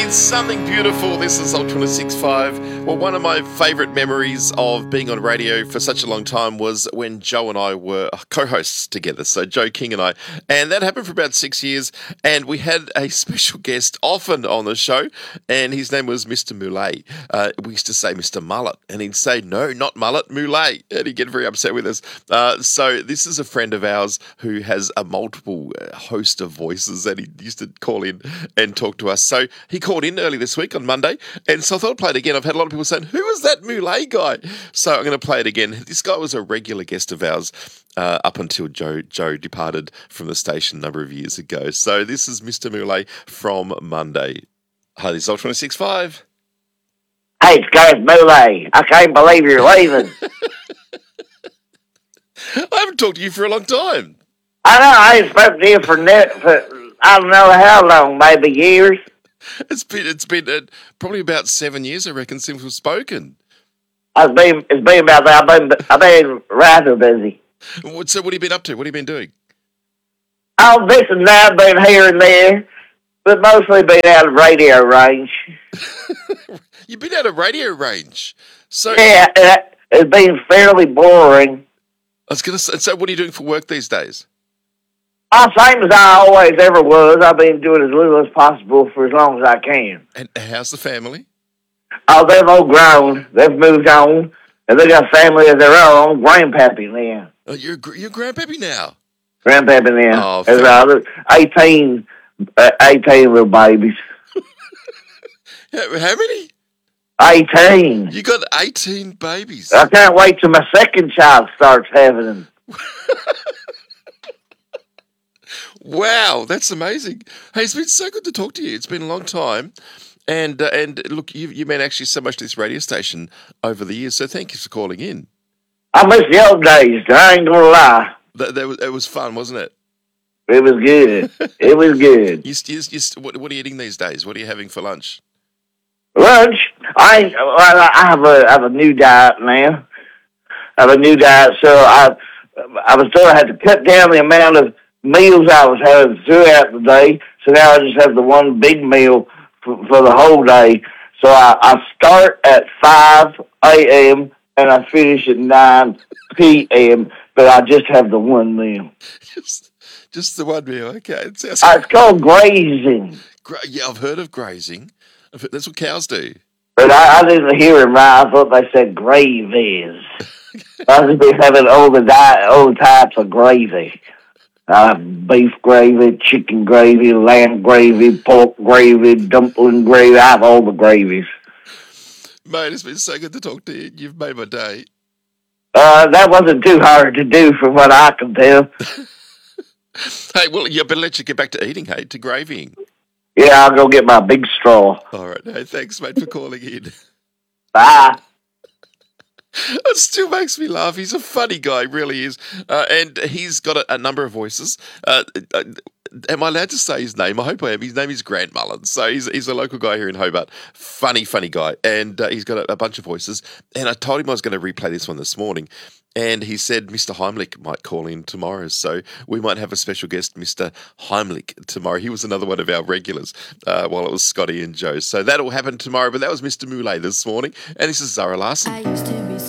It's something beautiful. This is Ultra 1065. Well, one of my favourite memories of being on radio for such a long time was when Joe and I were co-hosts together. So Joe King and I. And that happened for about 6 years. And we had a special guest often on the show. And his name was Mr. Mullet. We used to say Mr. Mullet. And he'd say, no, not Mullet, Mullet. And he'd get very upset with us. So this is a friend of ours who has a multiple host of voices. And he used to call in and talk to us. So he called in early this week on Monday, and so I thought I'd play it again. I've had a lot of people saying, who was that Mullet guy? So I'm going to play it again. This guy was a regular guest of ours up until Joe departed from the station a number of years ago. So this is Mr. Mullet from Monday. Hi, this is Ultra 1065. Hey, it's Gareth Mullet. I can't believe you're leaving. I haven't talked to you for a long time. I know, I ain't spoken to you for I don't know how long, maybe years. It's been probably about 7 years, I reckon, since we've spoken. It's been about that. I've been rather busy. So what have you been up to? What have you been doing? Oh, this and that, been here and there, but mostly been out of radio range. You've been out of radio range. So Yeah, it's been fairly boring. I was going to say, so what are you doing for work these days? Same as I always ever was. I've been doing as little as possible for as long as I can. And how's the family? Oh, they've all grown. They've moved on. And they got family of their own. Grandpappy now. Oh, you're grandpappy now. Grandpappy now. Oh, There's 18 little babies. How many? 18. You got 18 babies. I can't wait till my second child starts having them. Wow, that's amazing. Hey, it's been so good to talk to you. It's been a long time. And look, you meant actually so much to this radio station over the years, so thank you for calling in. I miss the old days, I ain't gonna lie. It was fun, wasn't it? It was good. It was good. What are you eating these days? What are you having for lunch? Lunch? I have a new diet now. I have a new diet, so I was told I had to cut down the amount of meals I was having throughout the day, so now I just have the one big meal for the whole day. So I start at 5 a.m. and I finish at 9 p.m., but I just have the one meal. Just the one meal, okay. It's called grazing. Yeah, I've heard of grazing. That's what cows do. But I didn't hear him right. I thought they said gravies. I was been having all the types of gravy. Beef gravy, chicken gravy, lamb gravy, pork gravy, dumpling gravy. I have all the gravies. Mate, it's been so good to talk to you. You've made my day. That wasn't too hard to do from what I can tell. Hey, well, you better let you get back to eating, hey, to gravying. Yeah, I'll go get my big straw. All right. Hey, thanks, mate, for calling in. Bye. It still makes me laugh. He's a funny guy, really is. And he's got a number of voices. Am I allowed to say his name? I hope I am. His name is Grant Mullen. So he's a local guy here in Hobart. Funny guy. And he's got a bunch of voices. And I told him I was going to replay this one this morning. And he said Mr. Heimlich might call in tomorrow. So we might have a special guest, Mr. Heimlich, tomorrow. He was another one of our regulars while it was Scotty and Joe. So that'll happen tomorrow. But that was Mr. Mullet this morning. And this is Zara Larson.